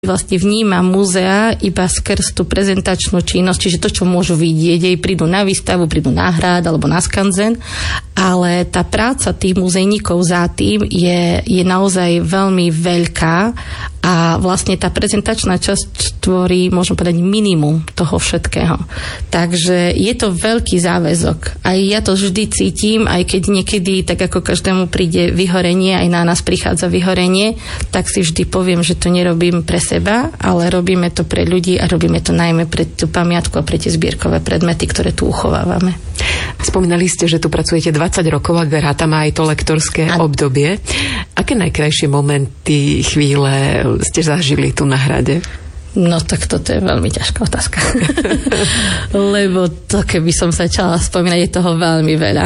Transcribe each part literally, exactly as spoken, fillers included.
vlastne vníma múzea iba skrz tú prezentačnú činnosť, čiže to, čo môžu vidieť, jej prídu na výstavu, prídu na hrad alebo na skanzen, ale tá práca tých muzejníkov za tým je, je naozaj veľmi veľká a vlastne tá prezentačná časť tvorí, môžem povedať, minimum toho všetkého. Takže je to veľký záväzok. Aj ja to vždy cítim, aj keď niekedy, tak ako každému príde vyhorenie, aj na nás prichádza vyhorenie, tak si vždy poviem, že to nerobím pre seba, ale robíme to pre ľudí a robíme to najmä pre tú pamiatku a pre tie zbierkové predmety, ktoré tu uchovávame. Spomínali ste, že tu pracujete dvadsať rokov, ak rátam aj to lektorské a... obdobie. Aké najkrajšie momenty, chvíle ste zažili tu na hrade? No tak toto je veľmi ťažká otázka. Lebo to, keby som začala spomínať, je toho veľmi veľa.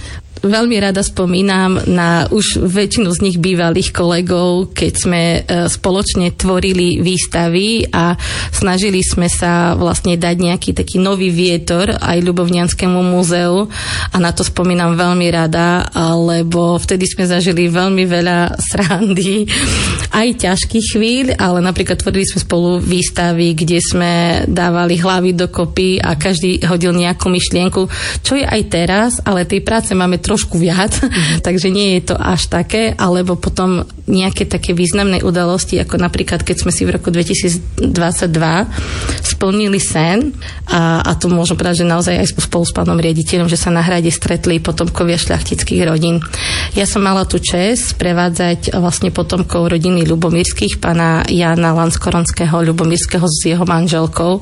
Veľmi rada spomínam na už väčšinu z nich bývalých kolegov, keď sme spoločne tvorili výstavy a snažili sme sa vlastne dať nejaký taký nový vietor aj Ľubovnianskému múzeu a na to spomínam veľmi rada, lebo vtedy sme zažili veľmi veľa srandy, aj ťažkých chvíľ, ale napríklad tvorili sme spolu výstavy, kde sme dávali hlavy dokopy a každý hodil nejakú myšlienku, čo je aj teraz, ale tej práce máme trošku viac, mm-hmm. takže nie je to až také, alebo potom nejaké také významné udalosti, ako napríklad, keď sme si v roku dvetisícdvadsaťdva splnili sen a, a to môžem povedať, že naozaj aj spolu s pánom riaditeľom, že sa na hrade stretli potomkovia šľachtických rodín. Ja som mala tú česť prevádzať vlastne potomkov rodiny Ľubomírskych, pána Jána Lanskoronského Ľubomírskeho s jeho manželkou.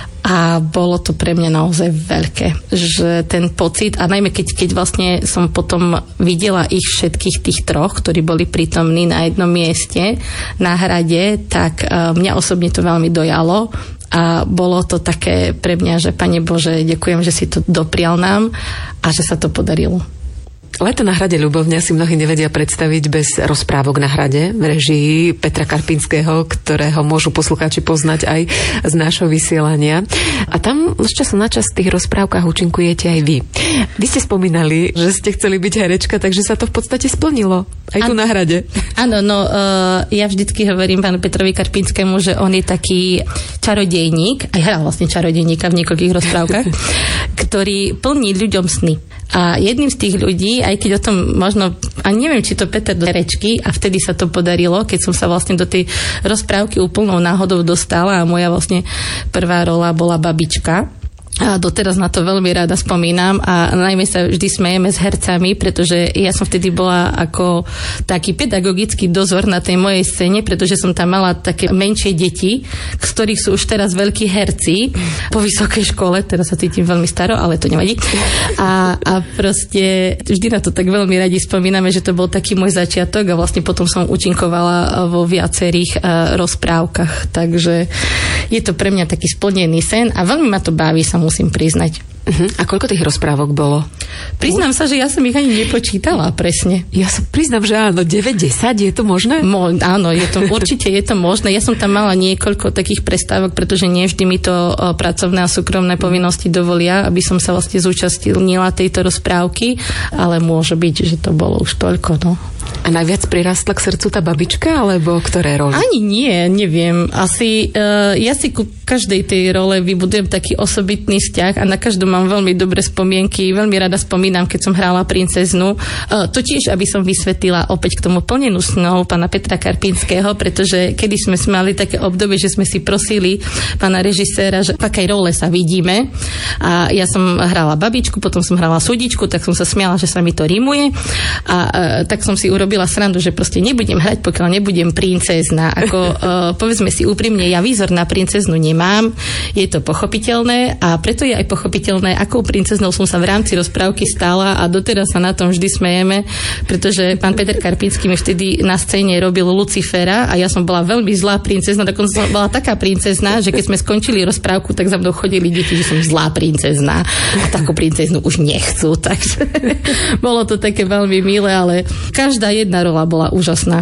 A bolo to pre mňa naozaj veľké, že ten pocit, a najmä keď, keď vlastne som potom videla ich všetkých tých troch, ktorí boli prítomní na jednom mieste na hrade, tak mňa osobne to veľmi dojalo a bolo to také pre mňa, že Pane Bože, ďakujem, že si to doprial nám a že sa to podarilo. Leto na hrade Ľubovňa si mnohí nevedia predstaviť bez rozprávok na hrade v režii Petra Karpinského, ktorého môžu poslucháči poznať aj z nášho vysielania. A tam z času na čas v tých rozprávkach účinkujete aj vy. Vy ste spomínali, že ste chceli byť herečka, takže sa to v podstate splnilo. Aj tu na hrade. Áno, no uh, ja vždycky hovorím pánu Petrovi Karpinskému, že on je taký čarodejník, aj hral vlastne čarodejníka v niekoľkých rozprávkach, ktorý plní ľuďom sny. A jedným z tých ľudí, aj keď o tom možno, a neviem, či to Peter do herečky, a vtedy sa to podarilo, keď som sa vlastne do tej rozprávky úplnou náhodou dostala a moja vlastne prvá rola bola babička. A doteraz na to veľmi rada spomínam a najmä sa vždy smejeme s hercami, pretože ja som vtedy bola ako taký pedagogický dozor na tej mojej scéne, pretože som tam mala také menšie deti, z ktorých sú už teraz veľkí herci po vysokej škole, teraz sa cítim veľmi staro, ale to nevadí. A, a proste vždy na to tak veľmi radi spomíname, že to bol taký môj začiatok a vlastne potom som účinkovala vo viacerých uh, rozprávkach, takže je to pre mňa taký splnený sen a veľmi ma to baví, sa musím priznať. Uh-huh. A koľko tých rozprávok bolo? Priznám sa, že ja som ich ani nepočítala presne. Ja sa priznám, že áno, deväť desať, je to možné? Mo, áno, je to, určite je to možné. Ja som tam mala niekoľko takých prestávok, pretože nie vždy mi to o, pracovné a súkromné povinnosti dovolia, aby som sa vlastne zúčastnila tejto rozprávky, ale môže byť, že to bolo už toľko, no. A najviac prirastla k srdcu tá babička, alebo ktoré roli? Ani nie, neviem. Asi, uh, ja si ku každej tej role vybudujem taký osobitný vzťah a na každú mám veľmi dobré spomienky. Veľmi rada spomínam, keď som hrála princeznu. Uh, to tiež, aby som vysvetlila opäť k tomu plnenú snov pána Petra Karpinského, pretože kedy sme mali také obdobie, že sme si prosili pána režiséra, že v akej role sa vidíme. A ja som hrála babičku, potom som hrála súdičku, tak som sa smiala, že sa mi to rimuje. A uh, tak som si urobila srandu, že proste nebudem hrať, pokiaľ nebudem princezna. Ako uh, povedzme si úprimne, ja výzor na princeznu nemám, je to pochopiteľné a preto je aj pochopiteľné, akou princeznou som sa v rámci rozprávky stála a doteraz sa na tom vždy smejeme, pretože pán Peter Karpinský mi vtedy na scéne robil Lucifera a ja som bola veľmi zlá princezna, dokonca som bola taká princezna, že keď sme skončili rozprávku, tak za mnou chodili deti, že som zlá princezna a takú princeznu už nechcú, takže bolo to také veľmi milé, ale každá jedna rola bola úžasná.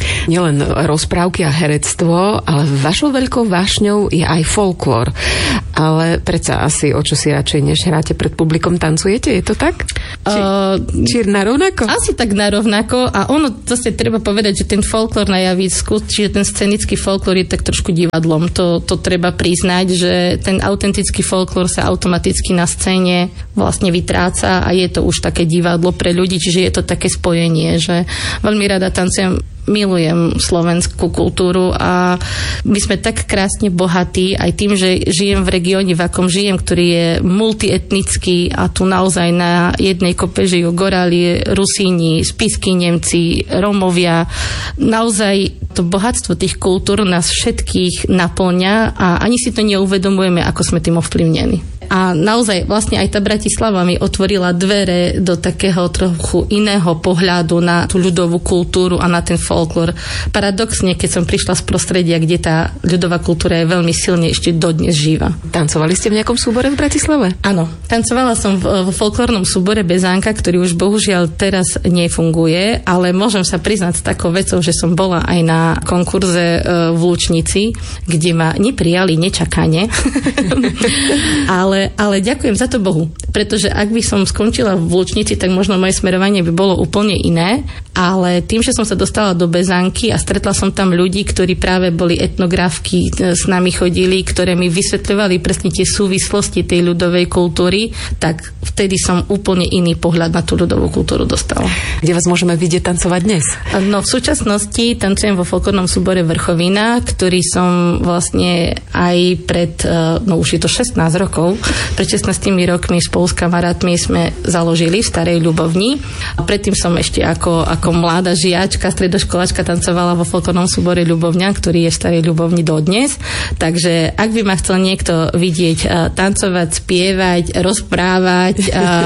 Nielen rozprávky a herectvo, ale vašou veľkou vášňou je aj folklór. Ale predsa asi o čo si radšej, než hráte pred publikom, tancujete? Je to tak? Či, uh, či narovnako? Asi tak narovnako. A ono, zase treba povedať, že ten folklór na javisku, čiže ten scenický folklór je tak trošku divadlom. To, to treba priznať, že ten autentický folklór sa automaticky na scéne vlastne vytráca a je to už také divadlo pre ľudí, čiže je to také spojenie, že veľmi rada tancujem, milujem slovenskú kultúru a my sme tak krásne bohatí aj tým, že žijem v regióne, v akom žijem, ktorý je multietnický a tu naozaj na jednej kope žijú Goráli, Rusíni, Spisky Nemci, Rómovia. Naozaj to bohatstvo tých kultúr nás všetkých naplňa a ani si to neuvedomujeme, ako sme tým ovplyvnení. A naozaj vlastne aj tá Bratislava mi otvorila dvere do takého trochu iného pohľadu na tú ľudovú kultúru a na ten folklór. Paradoxne, keď som prišla z prostredia, kde tá ľudová kultúra je veľmi silne ešte dodnes živa. Tancovali ste v nejakom súbore v Bratislave? Áno, tancovala som v, v folklórnom súbore Bezánka, ktorý už bohužiaľ teraz nefunguje, ale môžem sa priznať s takou vecou, že som bola aj na konkurze v Lučnici, kde ma neprijali nečakane. ale Ale ďakujem za to Bohu, pretože ak by som skončila v Lučnici, tak možno moje smerovanie by bolo úplne iné, ale tým, že som sa dostala do Bezánky a stretla som tam ľudí, ktorí práve boli etnografky, s nami chodili, ktoré mi vysvetľovali presne tie súvislosti tej ľudovej kultúry, tak vtedy som úplne iný pohľad na tú ľudovú kultúru dostala. Kde vás môžeme vidieť tancovať dnes? No v súčasnosti tancujem vo folklórnom súbore Vrchovina, ktorý som vlastne aj pred, no už je to šestnásť rokov, pred šestnástimi rokmi spolu s kamarátmi sme založili v Starej Ľubovni. Predtým som ešte ako, ako mladá žiačka, stredoškoláčka tancovala vo folklórnom súbore Ľubovňa, ktorý je v Starej Ľubovni dodnes. Takže ak by ma chcel niekto vidieť tancovať, spievať, rozprávať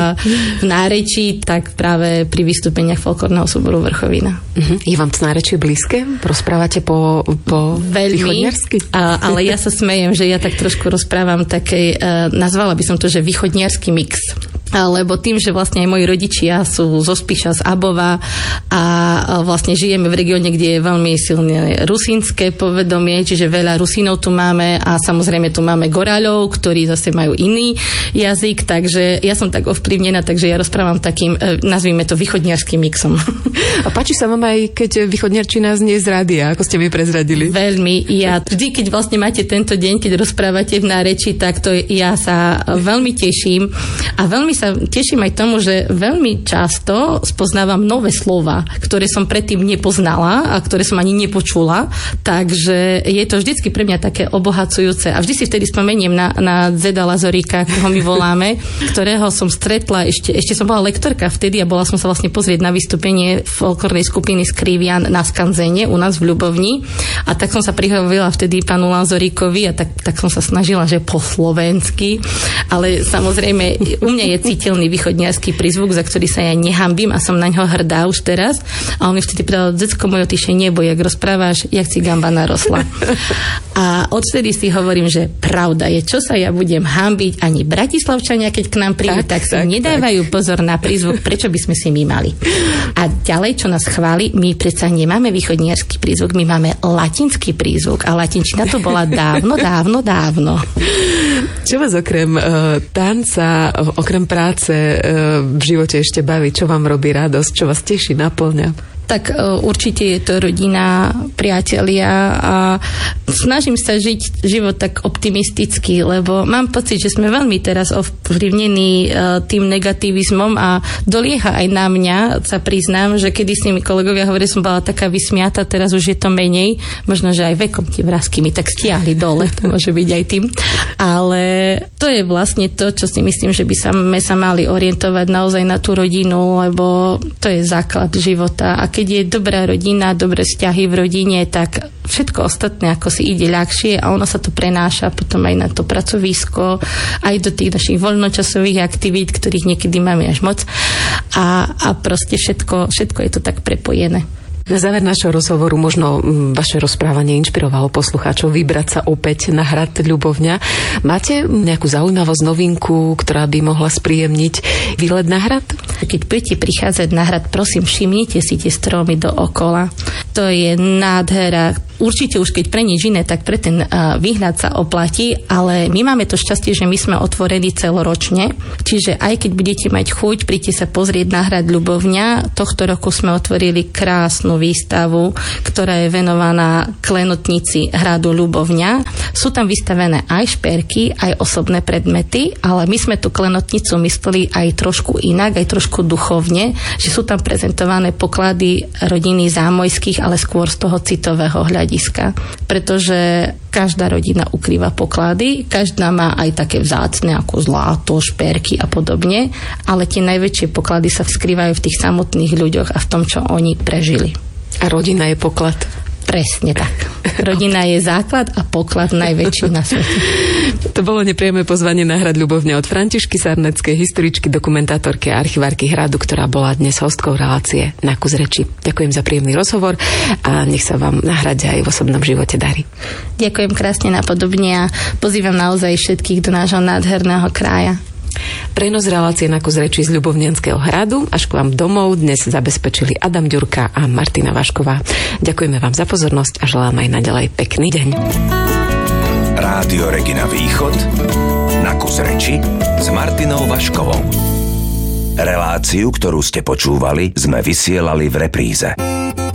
v nárečí, tak práve pri vystúpeniach folklórneho súboru Vrchovina. Uh-huh. Je vám to nárečie blízke? Rozprávate po, po východniarsky? A, ale ja sa smejem, že ja tak trošku rozprávam takej nazvala by som to, že východniarsky mix. Lebo tým, že vlastne aj moji rodičia sú zo Spiša, z Abova a vlastne žijeme v regióne, kde je veľmi silné rusínske povedomie, čiže veľa Rusínov tu máme a samozrejme tu máme Goráľov, ktorí zase majú iný jazyk, takže ja som tak ovplyvnená, takže ja rozprávam takým, nazvime to východniarským mixom. A páči sa vám aj, keď východniarčina znie z rádia, ako ste mi prezradili? Veľmi. Ja vždy, keď vlastne máte tento deň, keď rozprávate v náreči, tak to ja sa veľmi teším a veľmi sa teším aj tomu, že veľmi často spoznávam nové slova, ktoré som predtým nepoznala a ktoré som ani nepočula, takže je to vždycky pre mňa také obohacujúce a vždy si vtedy spomeniem na, na Zeda Lazoríka, ako ho my voláme, ktorého som stretla, ešte, ešte som bola lektorka vtedy a bola som sa vlastne pozrieť na vystúpenie folklórnej skupiny Skrivian na Skanzene u nás v Ľubovni a tak som sa prihovorila vtedy pánu Lazoríkovi a tak, tak som sa snažila, že po slovensky, ale samozrejme u mňa je citeľný východniarsky prízvuk, za ktorý sa ja nehambím a som na ňo hrdá už teraz. A on mi vtedy povedal, Dzecko mojo, ty še nebo, jak rozprávaš, jak si gamba narosla. A odtedy si hovorím, že pravda je, čo sa ja budem hambiť, ani Bratislavčania, keď k nám prídu, tak, tak si tak, nedávajú tak. Pozor na prízvuk, prečo by sme si my mali. A ďalej, čo nás chváli, my predsa nemáme východniarsky prízvuk, my máme latinský prízvuk a latinčina to bola dávno, dávno, dávno. Čo vás okrem uh, tanca, okrem práce uh, v živote ešte baví? Čo vám robí radosť? Čo vás teší, naplňa? Tak určite je to rodina, priatelia a snažím sa žiť život tak optimisticky, lebo mám pocit, že sme veľmi teraz ovplyvnení tým negativizmom a dolieha aj na mňa, sa priznám, že kedy si mi kolegovia hovorili, som bola taká vysmiata, teraz už je to menej, možno, že aj vekom tie vrásky mi tak stiahli dole, to môže byť aj tým, ale to je vlastne to, čo si myslím, že by sme sa mali orientovať naozaj na tú rodinu, lebo to je základ života a keď je dobrá rodina, dobré vzťahy v rodine, tak všetko ostatné ako si ide ľahšie a ono sa to prenáša potom aj na to pracovisko, aj do tých našich voľnočasových aktivít, ktorých niekedy máme až moc a, a proste všetko, všetko je to tak prepojené. Na záver našho rozhovoru možno vaše rozprávanie inšpirovalo poslucháčov vybrať sa opäť na hrad Ľubovňa. Máte nejakú zaujímavosť, novinku, ktorá by mohla spríjemniť výlet na hrad? Keď budete prichádzať na hrad, prosím, všimnite si tie stromy dookola. To je nádhera. Určite už keď pre nič iné, tak pre ten uh, výhľad sa oplatí, ale my máme to šťastie, že my sme otvorení celoročne, čiže aj keď budete mať chuť, príďte sa pozrieť na hrad Ľubovňa. Tohto roku sme otvorili krásnu výstavu, ktorá je venovaná klenotnici hradu Ľubovňa. Sú tam vystavené aj šperky, aj osobné predmety, ale my sme tú klenotnicu mysleli aj trošku inak, aj trošku duchovne, že sú tam prezentované poklady rodiny Zámojských, ale skôr z toho citového hľadiska. Pretože každá rodina ukrýva poklady, každá má aj také vzácne ako zlato, šperky a podobne, ale tie najväčšie poklady sa skrývajú v tých samotných ľuďoch a v tom, čo oni prežili. A rodina je poklad. Presne tak. Rodina je základ a poklad najväčší na svete. To bolo nepriame pozvanie na hrad Ľubovňa od Františky Sarneckej, historičky, dokumentátorky a archivárky hradu, ktorá bola dnes hostkou relácie Na kus reči. Ďakujem za príjemný rozhovor a nech sa vám na hrade aj v osobnom živote darí. Ďakujem krásne napodobne a pozývam naozaj všetkých do nášho nádherného kraja. Prenos relácie Na kus reči z Ľubovňanského hradu až k vám domov dnes zabezpečili Adam Ďurka a Martina Vašková. Ďakujeme vám za pozornosť a želám aj naďalej pekný deň. Rádio Regina Východ Na kus reči s Martinou Vaškovou. Reláciu, ktorú ste počúvali, sme vysielali v repríze.